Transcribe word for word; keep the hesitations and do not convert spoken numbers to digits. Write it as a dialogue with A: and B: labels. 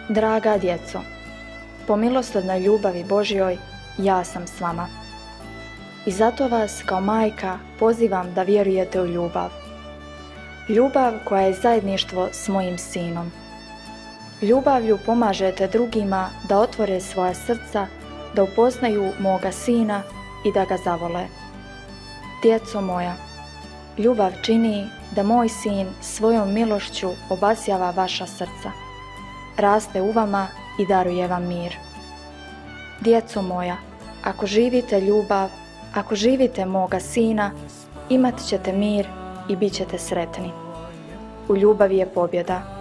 A: Draga djeco, po milosrdnoj ljubavi Božjoj ja sam s vama. I zato vas kao majka pozivam da vjerujete u ljubav. Ljubav koja je zajedništvo s mojim sinom. Ljubavlju pomažete drugima da otvore svoja srca, da upoznaju moga sina i da ga zavole. Djeco moja, ljubav čini da moj sin svojom milošću obasjava vaša srca, raste u vama i daruje vam mir. Djeco moja, ako živite ljubav, ako živite moga sina, imat ćete mir i bit ćete sretni. U ljubavi je pobjeda.